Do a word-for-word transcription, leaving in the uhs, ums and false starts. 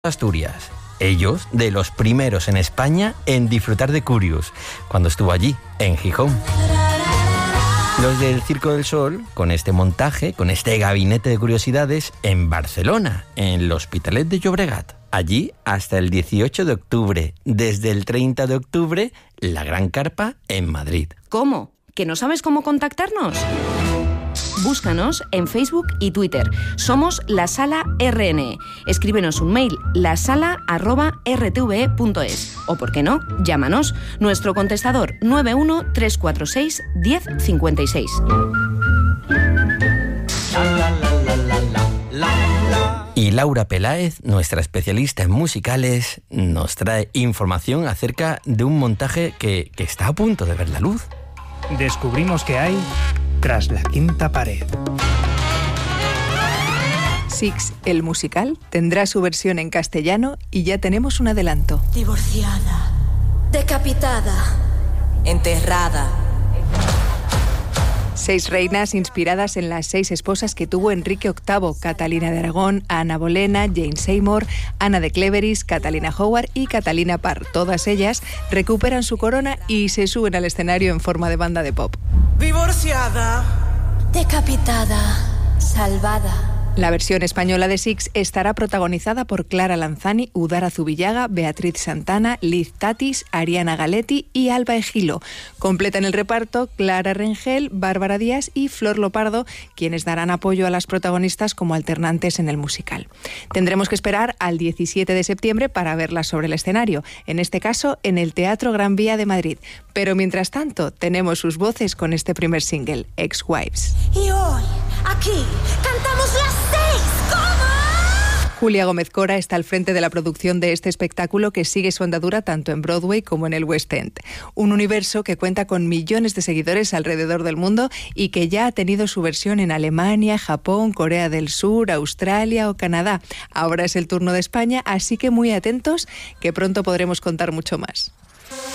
Asturias. Ellos, de los primeros en España en disfrutar de Curious, cuando estuvo allí, en Gijón. Los del Circo del Sol, con este montaje, con este gabinete de curiosidades, en Barcelona, en el Hospitalet de Llobregat. Allí hasta el dieciocho de octubre. Desde el treinta de octubre, la Gran Carpa en Madrid. ¿Cómo? ¿Que no sabes cómo contactarnos? Búscanos en Facebook y Twitter. Somos La Sala R N E. Escríbenos un mail, lasala arroba r t v e punto es. O, por qué no, llámanos. Nuestro contestador nueve uno tres cuatro seis uno cero cinco seis. Y Laura Peláez, nuestra especialista en musicales, nos trae información acerca de un montaje que, que está a punto de ver la luz. Descubrimos que hay Tras la quinta pared. Six, el musical, tendrá su versión en castellano y ya tenemos un adelanto. Divorciada, decapitada, enterrada. Seis reinas inspiradas en las seis esposas que tuvo Enrique octavo, Catalina de Aragón, Ana Bolena, Jane Seymour, Ana de Cleveris, Catalina Howard y Catalina Parr. Todas ellas recuperan su corona y se suben al escenario en forma de banda de pop. Divorciada, decapitada, salvada. La versión española de Six estará protagonizada por Clara Lanzani, Udara Zubillaga, Beatriz Santana, Liz Tatis, Ariana Galetti y Alba Egilo. Completan el reparto Clara Rengel, Bárbara Díaz y Flor Lopardo, quienes darán apoyo a las protagonistas como alternantes en el musical. Tendremos que esperar al diecisiete de septiembre para verlas sobre el escenario, en este caso en el Teatro Gran Vía de Madrid. Pero mientras tanto, tenemos sus voces con este primer single, Ex-Wives. Y hoy, aquí, cantamos las seis, ¿cómo? Julia Gómez Cora está al frente de la producción de este espectáculo que sigue su andadura tanto en Broadway como en el West End. Un universo que cuenta con millones de seguidores alrededor del mundo y que ya ha tenido su versión en Alemania, Japón, Corea del Sur, Australia o Canadá. Ahora es el turno de España, así que muy atentos, que pronto podremos contar mucho más.